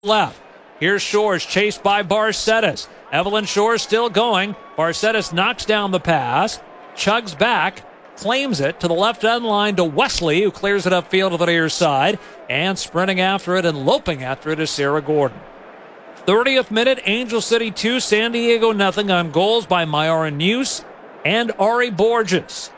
left. Here's Shores chased by Barcetas. Evelyn Shores still going. Barcetas knocks down the pass, chugs back, claims it to the left end line to Wesley, who clears it upfield to the near side, and sprinting after it and loping after it is Sarah Gordon. 30th minute, Angel City 2, San Diego nothing on goals by Mayara Neuse and Ari Borges.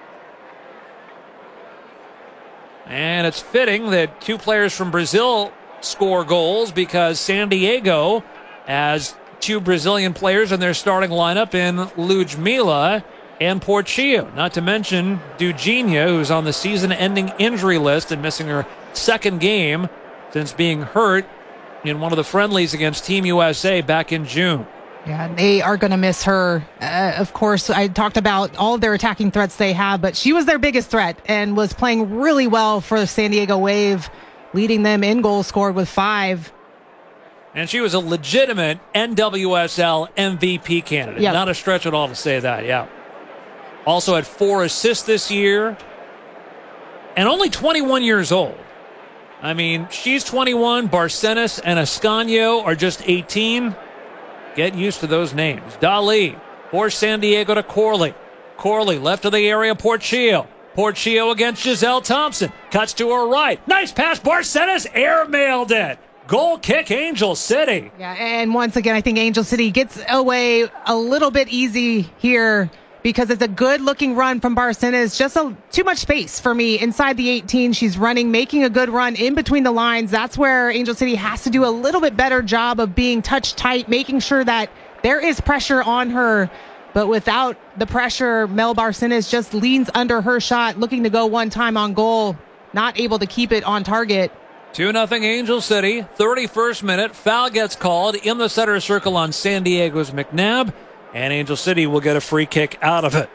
And it's fitting that two players from Brazil score goals because San Diego has two Brazilian players in their starting lineup in Ludmila and Portillo. Not to mention Dugenia, who's on the season-ending injury list and missing her second game since being hurt in one of the friendlies against Team USA back in June. Yeah, they are going to miss her. Of course, I talked about all of their attacking threats they have, but she was their biggest threat and was playing really well for the San Diego Wave, leading them in goals scored with 5. And she was a legitimate NWSL MVP candidate. Yep. Not a stretch at all to say that, yeah. Also had 4 assists this year. And only 21 years old. I mean, she's 21. Barcenas and Ascanio are just 18. Get used to those names. Dali for San Diego to Corley. Corley left of the area, Portillo. Portillo against Giselle Thompson. Cuts to her right. Nice pass. Barcenas airmailed it. Goal kick, Angel City. Yeah, and once again, I think Angel City gets away a little bit easy here because it's a good-looking run from Barcenas. Just too much space for me inside the 18. She's running, making a good run in between the lines. That's where Angel City has to do a little bit better job of being touch tight, making sure that there is pressure on her. But without the pressure, Mel Barcenas just leans under her shot, looking to go one time on goal, not able to keep it on target. 2-0 Angel City, 31st minute. Foul gets called in the center circle on San Diego's McNabb, and Angel City will get a free kick out of it.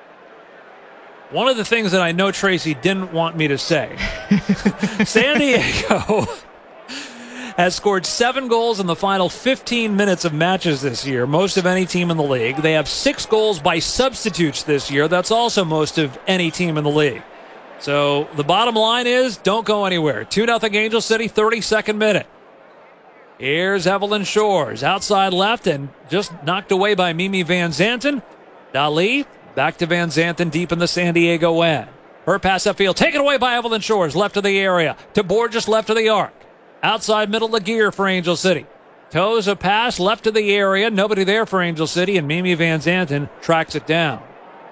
One of the things that I know Tracy didn't want me to say, San Diego has scored 7 goals in the final 15 minutes of matches this year, most of any team in the league. They have 6 goals by substitutes this year. That's also most of any team in the league. So the bottom line is, don't go anywhere. 2-0 Angel City, 32nd minute. Here's Evelyn Shores, outside left, and just knocked away by Mimi Van Zanten. Dali, back to Van Zanten, deep in the San Diego end. Her pass upfield, taken away by Evelyn Shores, left of the area. To Borges, left of the arc. Outside middle of gear for Angel City. Toes a pass, left of the area. Nobody there for Angel City, and Mimi Van Zanten tracks it down.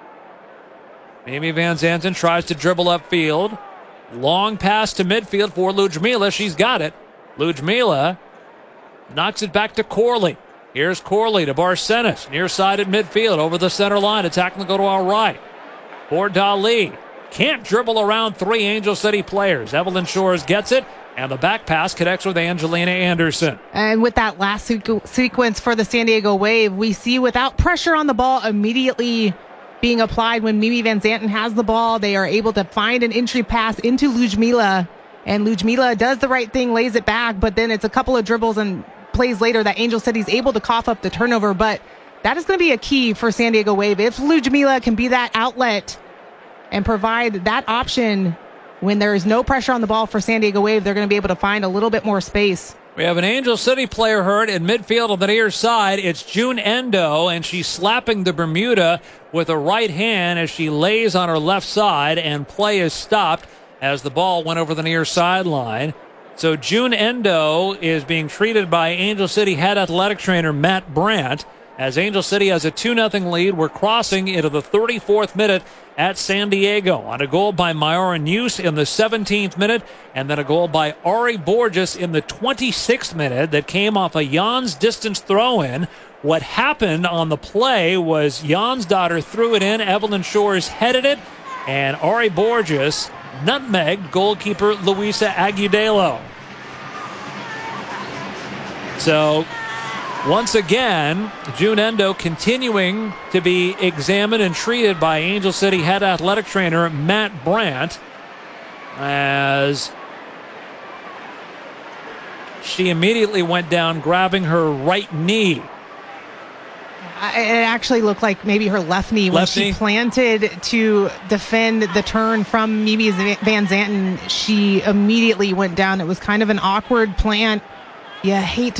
Mimi Van Zanten tries to dribble upfield. Long pass to midfield for Ludmila. She's got it. Ludmila knocks it back to Corley. Here's Corley to Barcenas. Near side at midfield over the center line. Attacking to go to our right. For Dali. Can't dribble around 3 Angel City players. Evelyn Shores gets it. And the back pass connects with Angelina Anderson. And with that last sequence for the San Diego Wave, we see without pressure on the ball immediately being applied when Mimi Van Zanten has the ball, they are able to find an entry pass into Ludmila. And Ludmila does the right thing, lays it back, but then it's a couple of dribbles and plays later that Angel City's able to cough up the turnover. But that is going to be a key for San Diego Wave. If Ludmila can be that outlet and provide that option when there is no pressure on the ball for San Diego Wave, they're going to be able to find a little bit more space. We have an Angel City player hurt in midfield on the near side. It's June Endo, and she's slapping the Bermuda with a right hand as she lays on her left side, and play is stopped as the ball went over the near sideline. So June Endo is being treated by Angel City head athletic trainer Matt Brandt. As Angel City has a 2-0 lead, we're crossing into the 34th minute at San Diego on a goal by Mayara Neuse in the 17th minute, and then a goal by Ari Borges in the 26th minute that came off a Jan's distance throw-in. What happened on the play was Jan's daughter threw it in, Evelyn Shores headed it, and Ari Borges nutmegged goalkeeper Luisa Agudelo. So once again, June Endo continuing to be examined and treated by Angel City head athletic trainer Matt Brandt as she immediately went down grabbing her right knee. It actually looked like maybe her left knee when she planted to defend the turn from Mimi Van Zanten. She immediately went down. It was kind of an awkward plant You hate to